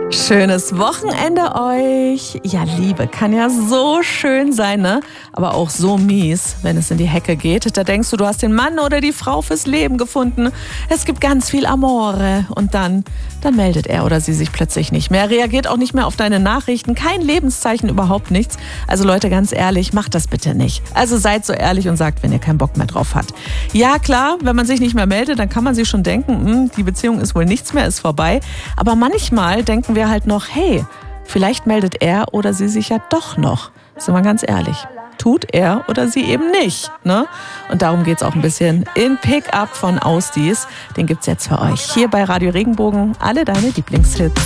Schönes Wochenende euch. Ja, Liebe kann ja so schön sein, ne? Aber auch so mies, wenn es in die Hecke geht. Da denkst du hast den Mann oder die Frau fürs Leben gefunden. Es gibt ganz viel Amore. Und dann meldet er oder sie sich plötzlich nicht mehr. Reagiert auch nicht mehr auf deine Nachrichten. Kein Lebenszeichen, überhaupt nichts. Also Leute, ganz ehrlich, macht das bitte nicht. Also seid so ehrlich und sagt, wenn ihr keinen Bock mehr drauf habt. Ja, klar, wenn man sich nicht mehr meldet, dann kann man sich schon denken, die Beziehung ist wohl nichts mehr, ist vorbei. Aber manchmal denken wir halt noch, hey, vielleicht meldet er oder sie sich ja doch noch. Sind wir ganz ehrlich. Tut er oder sie eben nicht, ne? Und darum geht's auch ein bisschen in Pick-up von Ausdies. Den gibt's jetzt für euch hier bei Radio Regenbogen. Alle deine Lieblingshits.